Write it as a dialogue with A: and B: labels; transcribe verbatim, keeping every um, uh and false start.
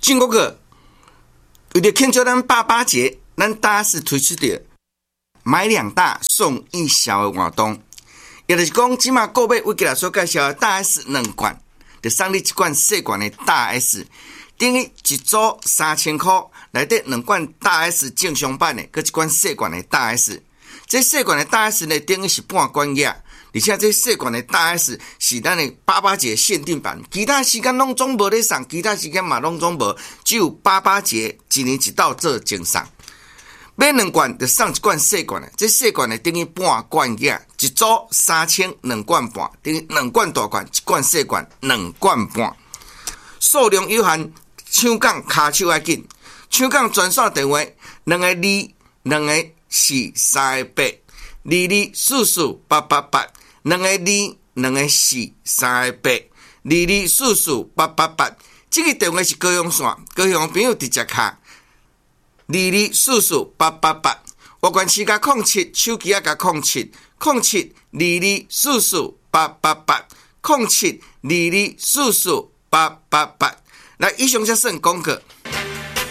A: 中国个为了庆祝咱八八节，咱大 S 推出的买两大送一小的活动，也就是讲，即马购买为给他所介绍的大 S 两罐，就送你一罐细罐的大 S， 等于一组三千块，内底两罐大 S 正常版的，佮一罐细罐的大 S。这细罐的大 S 呢，等于是半罐液，而且这细罐的大 S 是咱的八八节限定版，其他时间拢总无咧送，其他时间嘛拢总无，只有八八节一年一道做精送。买两罐就送一罐细罐的，这细罐的等于半罐液，一组三千，两罐半，等于两罐大罐，一罐细罐，两罐半。数量有限，抢港卡手要紧，抢港专线电话：两个二，两个四，三个八，二二四四八八八，两个二，两个四，三个八，二二四四八八八。这个电话是高雄线，高雄朋友直接卡。二二四四八八八，我关系加零七，手机啊加零七零七二二四四八八八零七二二四四八八八。来，以上才算广告。